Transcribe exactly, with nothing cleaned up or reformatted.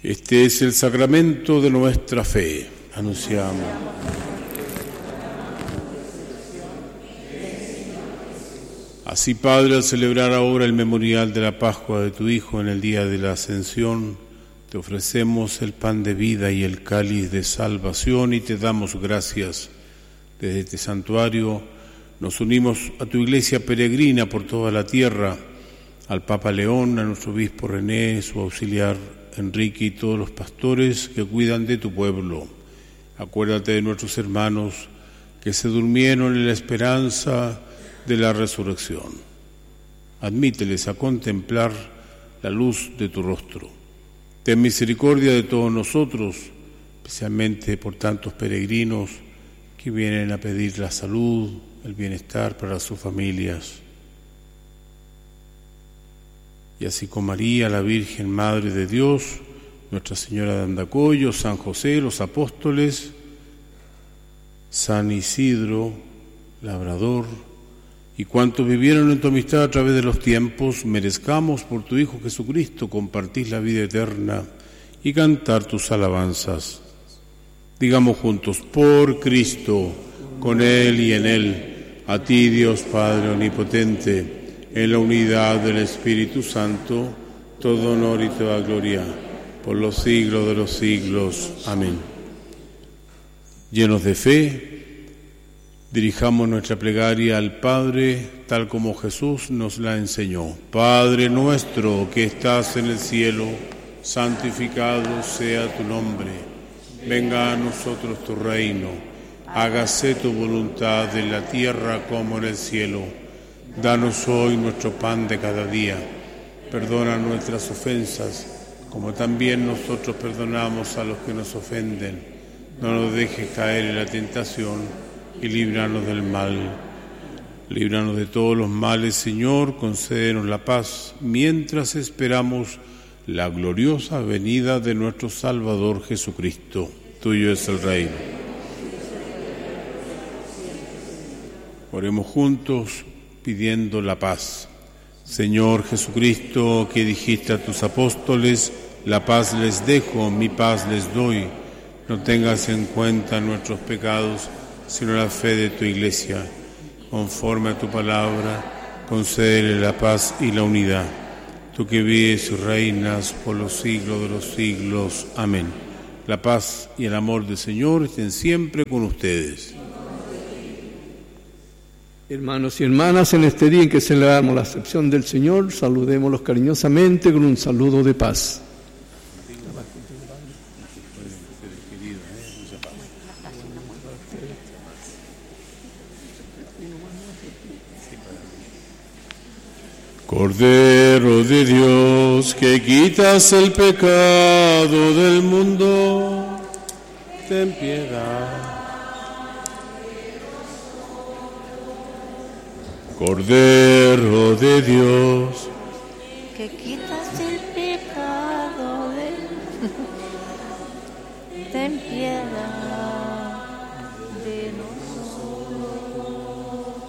Este es el sacramento de nuestra fe. Anunciamos. Así, Padre, al celebrar ahora el memorial de la Pascua de tu Hijo en el día de la Ascensión, te ofrecemos el pan de vida y el cáliz de salvación y te damos gracias. Desde este santuario nos unimos a tu iglesia peregrina por toda la tierra, al Papa León, a nuestro obispo René, su auxiliar Enrique y todos los pastores que cuidan de tu pueblo. Acuérdate de nuestros hermanos que se durmieron en la esperanza de la resurrección. Admíteles a contemplar la luz de tu rostro. Ten misericordia de todos nosotros, especialmente por tantos peregrinos que vienen a pedir la salud, el bienestar para sus familias. Y así con María, la Virgen Madre de Dios, Nuestra Señora de Andacollo, San José, los apóstoles, San Isidro, labrador, y cuantos vivieron en tu amistad a través de los tiempos, merezcamos por tu Hijo Jesucristo compartir la vida eterna y cantar tus alabanzas. Digamos juntos, por Cristo, con Él y en Él, a ti Dios Padre Omnipotente, en la unidad del Espíritu Santo, todo honor y toda gloria, por los siglos de los siglos. Amén. Llenos de fe, dirijamos nuestra plegaria al Padre, tal como Jesús nos la enseñó. Padre nuestro que estás en el cielo, santificado sea tu nombre. Venga a nosotros tu reino. Hágase tu voluntad en la tierra como en el cielo. Danos hoy nuestro pan de cada día. Perdona nuestras ofensas, como también nosotros perdonamos a los que nos ofenden. No nos dejes caer en la tentación y líbranos del mal. Líbranos de todos los males, Señor, concédenos la paz, mientras esperamos la gloriosa venida de nuestro Salvador Jesucristo. Tuyo es el reino. Oremos juntos, pidiendo la paz. Señor Jesucristo, que dijiste a tus apóstoles, la paz les dejo, mi paz les doy. No tengas en cuenta nuestros pecados, sino la fe de tu iglesia. Conforme a tu palabra, concédele la paz y la unidad. Tú que vives y reinas por los siglos de los siglos. Amén. La paz y el amor del Señor estén siempre con ustedes. Hermanos y hermanas, en este día en que celebramos la Ascensión del Señor, saludémoslos cariñosamente con un saludo de paz. Cordero de Dios, que quitas el pecado del mundo, ten piedad. Cordero de Dios, que quitas el pecado del mundo, ten piedad de nosotros.